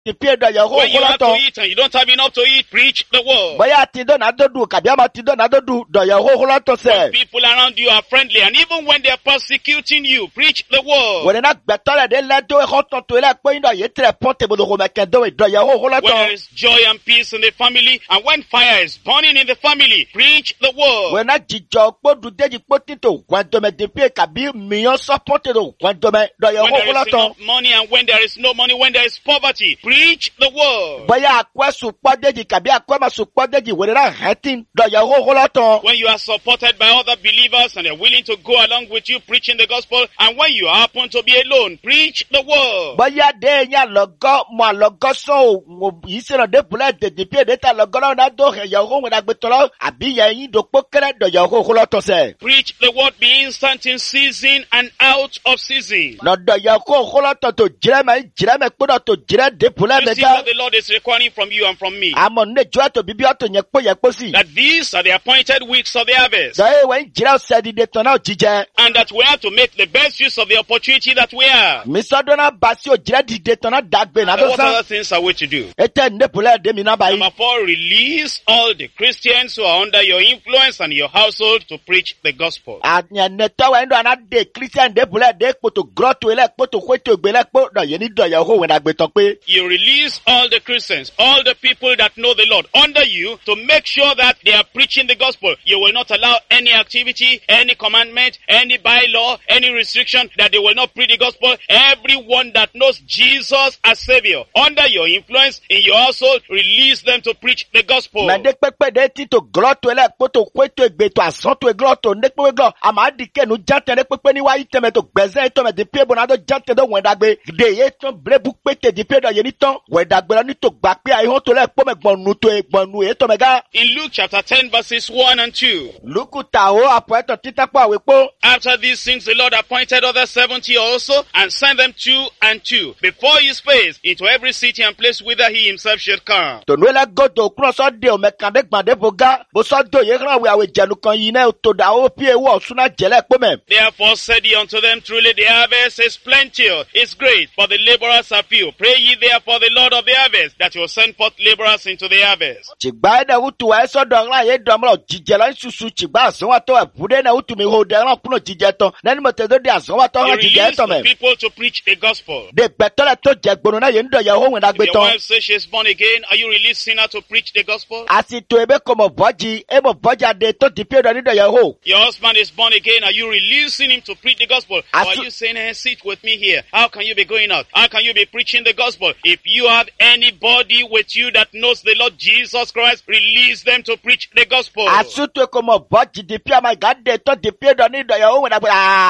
the pie do Yehovah When you have to holoton. eat and you don't have enough to eat, preach the word. Boya tindo na dodu kabiama tindo na dodu do Yehovah holoton se. People around you are friendly, and even when they are persecuting you, preach the word. Wele na betole de le do holoton to le po indo ye tre ponte bo do mekendo do Yehovah When there holoton. is joy and peace in the family, and when fire is burning in the family, preach the word. Wele na jijo po du deji po tinto kwandome de pie kabi miyon so ponte do kwandome do When Yehovah there is holoton. enough money and when there is no money, when there is poverty, preach the word. Boya akwa supo deji kabi akwa ma supo deji wele na hetin do Yehovah holoton. When you are supported by other believers and they are willing to go along with you preaching the gospel, and when you happen to be alone, preach the word. Boya de nya logo mo logo so yise no de pula de pie de ta logo na do he Yehovah na gbetolo abi yin do pokere do Yehovah holoton se. Preach the word, be instant in season and out of season. No do Yehovah holoton to jireme kpodo to jire de pula You de see da. what the Lord is requiring from you and from me. Amo ne jo to bibi to yekpo si. That these are the appointed weeks of the harvest. So e wen jira se di de ton na jije. And that we have to make the best use of the opportunity that we have. Mi so do na basi o jira di de ton na dagbe na And do what san. other things are we to do? Ete ne pula de mi na ba yi. Number 4, release all the Christians who are under your influence and your household to preach the gospel. Anya ne to wa ndo ana de Christian de pula de kpo to grotto ele kpo to kweto gbe le kpo do ye ni do Yehovah na gbe ton pe. You release all the Christians, all the people that know the Lord under you to make sure that they are preaching the gospel. You will not allow any activity, any commandment, any bylaw, any restriction that they will not preach the gospel. Everyone that knows Jesus as Savior under your influence in your household, release them to preach the gospel. Me de pepe de ti to grotto ele kpo to kweto gbe to asan to grotto ne pe glo ama di ke nu jante ne pepe ni wa iteme to gbeze to me de pie bo na do jante do wen dagbe de ye ton blebu pete di pie do ye ni ton wen dagbe ni to gba pe ai ho to le po me gbonu to gbonu e to me ga In Luke chapter 10 verses 1 and 2. luku ta o apoeto titapo awepo. After these things, the Lord appointed other 70 also, and sent them 2 and 2, before his face, into every city and place whither he himself should come. To no le godo kuro so de o me kan de gbande boga bo so do ye ran we awe jenu kan yi na to da o pie wo suna jele po me. Therefore said he unto them, truly the harvest is plenty, is great, but the laborers are few. Pray ye therefore the Lord of the harvest, that he will send forth laborers into the harvest. Chigba da utu wa so do ran ye do mo jije la susu chigba so wa to bude na utu mi ho de ran kuno jije ton na ni mo te do de aso wa to He ran jije released to the me. people to preach the gospel. De betole to je gbonu na ye ndo ye ho wen If dagbe your ton. wife says she is born again, are you releasing her to preach the gospel? Asito ebe komo boji ebo boja de to di pie do ni do ye ho. Your husband is born again, are you releasing him to preach the gospel? Or are you saying, hey, sit with me here? How can you be going out? How can you be preaching the gospel? If you have anybody with you that knows the Lord Jesus Christ, release them to preach the gospel. Asuto komo boji di pie ma ga de to di pie do ni do ye ho wen dagbe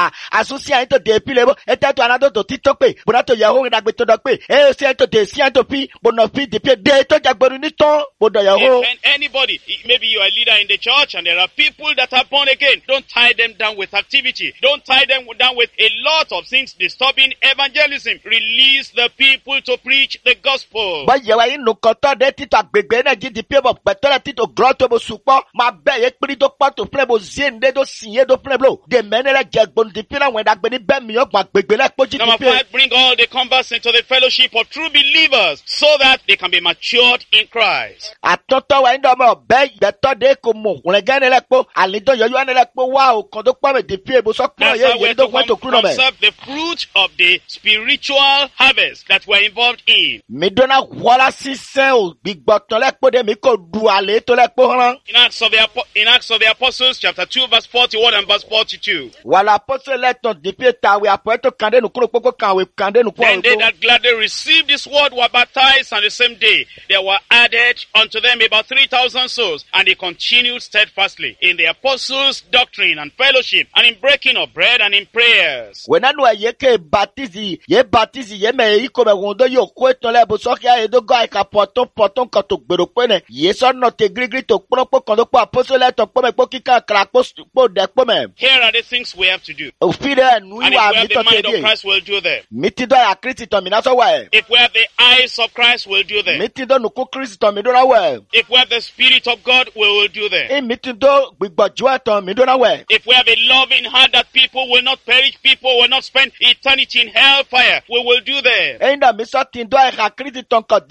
asusi an to de pie lebo ete to anado to tito pe bona to ye ho wen dagbe to do pe e se to de si an to pi bona pi di pie de to jagbonu ni ton bo do ye ho. And anybody, maybe you are a leader in the church and there are people that are born again. Don't tie them down with activity. Don't tie them down with a lot of things disturbing evangelism. Release the people to preach the gospel. Ba ye wa inu kan to de tito agbegbe na ji di pie bo petole tito grotto bo supo ma be ye piri do pa to fle bo zende do sinye do fle blo de menele jagbonu di pie na wen dagbe ni be mi o gba gbegbe le poji di Number pie. 5, bring all the converts into the fellowship of true believers so that they can be matured in Christ. Atoto wa ndo mo be beto de ko mo wen ga ne le po alido yo yo ne le po wa o kan do pa me di pie bo so po That's ye how ye we're do to kwa to kuro me. conserve the fruit of the spiritual harvest that we're involved in. Mi dona wala sisen o gbigbo ton le po de mi ko du ale to le po ran. In Acts of the Apostles, chapter 2, verse 41 and verse 42. Wala apostle le ton di pie ta we apoeto kande nu kuro poko kan we kande nu po. Then they that gladly received this word were baptized, and the same day there were added unto them about 3,000 souls, and they continued steadfastly in the apostles' doctrine and fellowship, and in breaking of bread and in prayers. Wena nu ye ke baptize ye me yi ko me wondo yo ko ton le bo so ki aye do go ai ka poton kan to gbero pe ne ye so no te grigri to popo kan do po apostle le to po me po kika kra po de po me Here are the things we have to do. o fi de nu And wa if we mi have to the mind te of die Christ, we'll do them. mi ti do ya Kristi to mi na so wa e If we have the eyes of Christ, we'll do them. mi ti do nu ko Kristi to mi do na wa If we have the Spirit of God, we will do them. e mi ti do gbigbo ju to mi do na wa If we have a loving heart that people will not perish, people will not spend eternity in hellfire, we will do them. e nda mi so ti do ẹ̀ka kìrìtì tọ̀nkọ̀